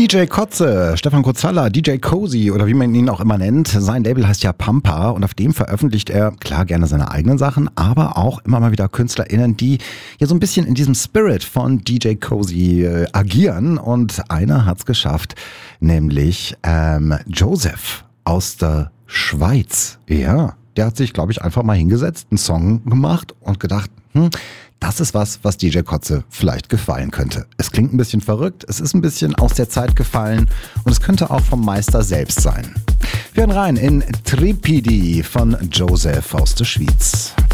DJ Kotze, Stefan Kurzhaller, DJ Cozy oder wie man ihn auch immer nennt. Sein Label heißt ja Pampa und auf dem veröffentlicht er, klar, gerne seine eigenen Sachen, aber auch immer mal wieder KünstlerInnen, die ja so ein bisschen in diesem Spirit von DJ Cozy agieren. Und einer hat's geschafft, nämlich Joseph aus der Schweiz. Ja, der hat sich, glaube ich, einfach mal hingesetzt, einen Song gemacht und gedacht, das ist was DJ Kotze vielleicht gefallen könnte. Es klingt ein bisschen verrückt, es ist ein bisschen aus der Zeit gefallen und es könnte auch vom Meister selbst sein. Wir hören rein in Tripidi von Joseph aus der Schweiz.